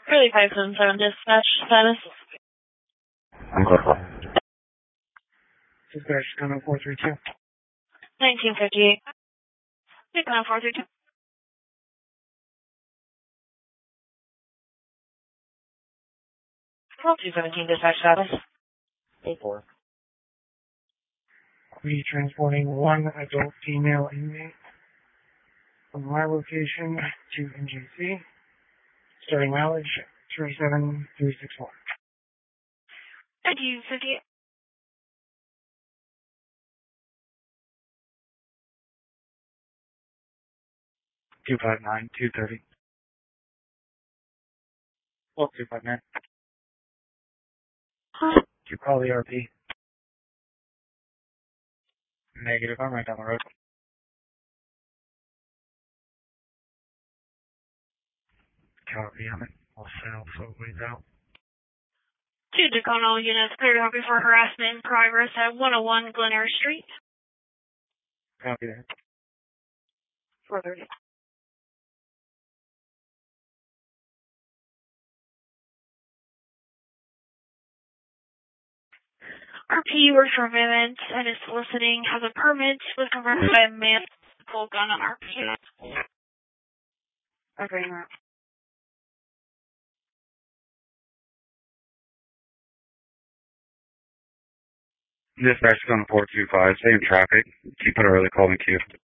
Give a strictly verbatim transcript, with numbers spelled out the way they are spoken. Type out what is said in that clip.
Really five seven seven dispatch status. I'm clear. Dispatch Econo four three two. nineteen fifty-eight. Econo four three two. twelve two seventeen dispatch status. eight four. We transporting one adult female inmate from my location to N J C. Starting mileage three seven three six four. nineteen fifty-eight. two five nine two thirty. Well, two five nine. You call the R P. Negative, I'm right down the road. Copy, I'm in LaSalle, so ways out. Two Decono units cleared out before harassment in progress at one oh one Glenare Street. Copy that. four thirty. R P works for Vivint and is soliciting, has a permit, was confirmed by a man with a full gun on R P. Okay, right. Dispatch is on four two five. Same traffic. Keep it early. Call me Q.